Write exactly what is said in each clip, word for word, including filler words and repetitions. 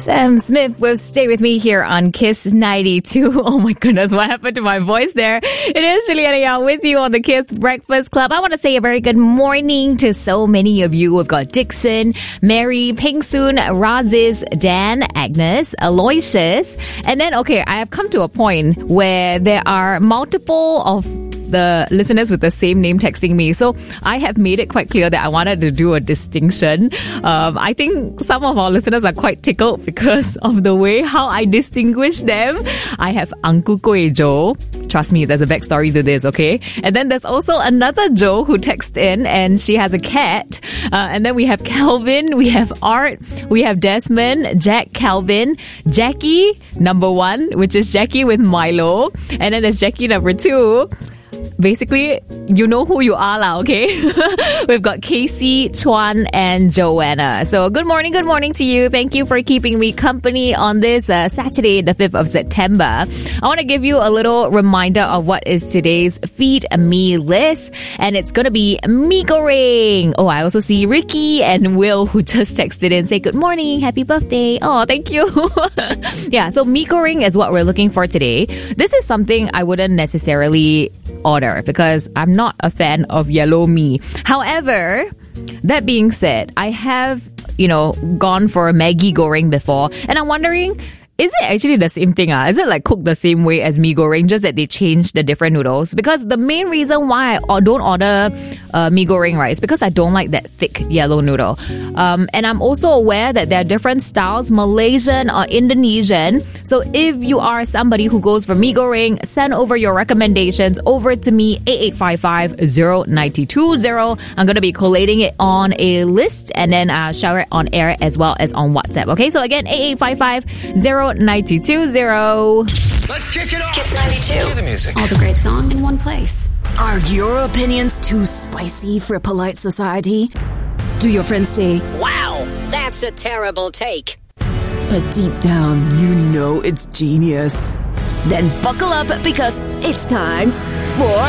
Sam Smith will stay with me here on Kiss ninety-two. Oh my goodness, what happened to my voice there? It is Juliana Yang with you on the Kiss Breakfast Club. I want to say a very good morning to so many of you. We've got Dixon, Mary, Ping Soon, Razis, Dan, Agnes, Aloysius. And then, okay, I have come to a point where there are multiple of the listeners with the same name texting me. So I have made it quite clear that I wanted to do a distinction. Um, I think some of our listeners are quite tickled because of the way how I distinguish them. I have Uncle Kueh Joe. Trust me, there's a backstory to this, okay? And then there's also another Joe who texted in and she has a cat. Uh, and then we have Calvin, we have Art, we have Desmond, Jack Calvin, Jackie, number one, which is Jackie with Milo. And then there's Jackie number two. Basically, you know who you are now, okay? We've got Casey, Chuan, and Joanna. So good morning, good morning to you. Thank you for keeping me company on this uh, Saturday, the fifth of September. I want to give you a little reminder of what is today's Feed Me list. And it's going to be mee goreng. Oh, I also see Ricky and Will who just texted in, say good morning, happy birthday. Oh, thank you. Yeah, so mee goreng is what we're looking for today. This is something I wouldn't necessarily order because I'm not a fan of yellow mee. However, that being said, I have, you know, gone for a Maggi goreng before, and I'm wondering, is it actually the same thing? Uh? Is it like cooked the same way as mee goreng, just that they change the different noodles? Because the main reason why I don't order uh, mee goreng, right, is because I don't like that thick yellow noodle. Um, and I'm also aware that there are different styles, Malaysian or Indonesian. So if you are somebody who goes for mee goreng, send over your recommendations over to me, eight eight five five, zero nine two zero. I'm going to be collating it on a list and then uh, share it on air as well as on WhatsApp. Okay, so again, eight eight five five, zero nine two zero. Let's kick it off. Kiss ninety-two. Cue the music. All the great songs in one place. Are your opinions too spicy for polite society? Do your friends say, wow, that's a terrible take? But deep down, you know it's genius? Then buckle up because it's time for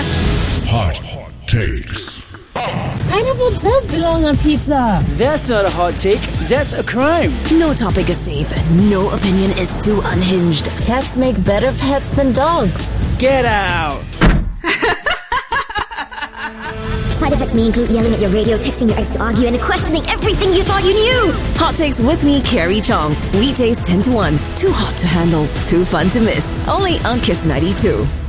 Hot Takes. Pineapple does belong on pizza. That's not a hot take. That's a crime. No topic is safe. No opinion is too unhinged. Cats make better pets than dogs. Get out. Side effects may include yelling at your radio, texting your ex to argue, and questioning everything you thought you knew. Hot Takes with me, Carrie Chong. Weekdays ten to one. Too hot to handle, too fun to miss. Only on Kiss ninety-two.